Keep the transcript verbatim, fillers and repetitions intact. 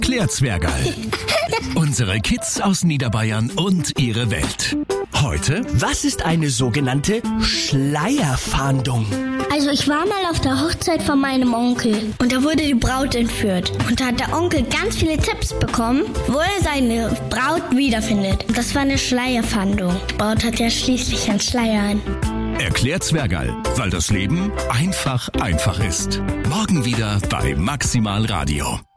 Erklärt Zwergerl. Unsere Kids aus Niederbayern und ihre Welt. Heute, was ist eine sogenannte Schleierfahndung? Also ich war mal auf der Hochzeit von meinem Onkel und da wurde die Braut entführt. Und da hat der Onkel ganz viele Tipps bekommen, wo er seine Braut wiederfindet. Und das war eine Schleierfahndung. Die Braut hat ja schließlich einen Schleier an. Erklärt Zwergerl, weil das Leben einfach einfach ist. Morgen wieder bei Maximal Radio.